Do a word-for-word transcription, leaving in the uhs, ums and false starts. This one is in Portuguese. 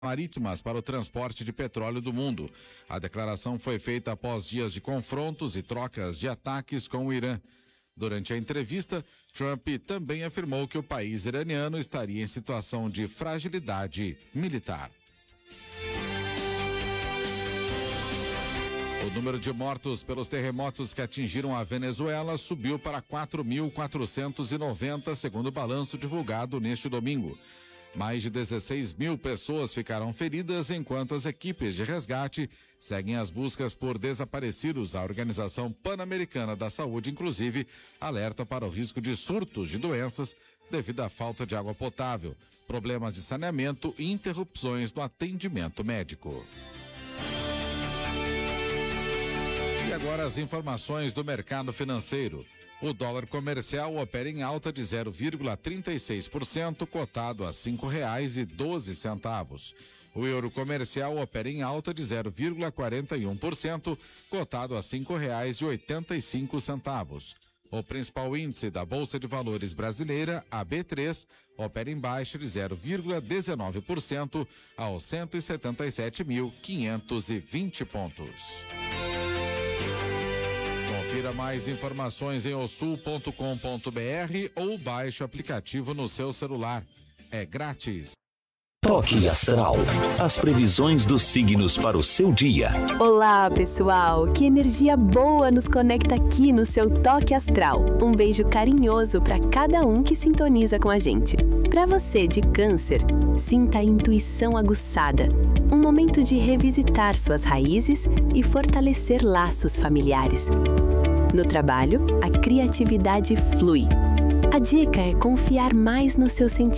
marítimas para o transporte de petróleo do mundo. A declaração foi feita após dias de confrontos e trocas de ataques com o Irã. Durante a entrevista, Trump também afirmou que o país iraniano estaria em situação de fragilidade militar. O número de mortos pelos terremotos que atingiram a Venezuela subiu para quatro mil quatrocentos e noventa, segundo o balanço divulgado neste domingo. Mais de dezesseis mil pessoas ficaram feridas, enquanto as equipes de resgate seguem as buscas por desaparecidos. A Organização Pan-Americana da Saúde, inclusive, alerta para o risco de surtos de doenças devido à falta de água potável, problemas de saneamento e interrupções no atendimento médico. E agora as informações do mercado financeiro. O dólar comercial opera em alta de zero vírgula trinta e seis por cento, cotado a cinco reais e doze centavos. O euro comercial opera em alta de zero vírgula quarenta e um por cento, cotado a cinco reais e oitenta e cinco centavos. O principal índice da Bolsa de Valores brasileira, a B três, opera em baixa de zero vírgula dezenove por cento aos cento e setenta e sete mil quinhentos e vinte pontos. Confira mais informações em osul ponto com ponto br ou baixe o aplicativo no seu celular. É grátis. Toque Astral. As previsões dos signos para o seu dia. Olá, pessoal. Que energia boa nos conecta aqui no seu Toque Astral. Um beijo carinhoso para cada um que sintoniza com a gente. Para você de Câncer, sinta a intuição aguçada. Um momento de revisitar suas raízes e fortalecer laços familiares. No trabalho, a criatividade flui. A dica é confiar mais nos seus sentidos.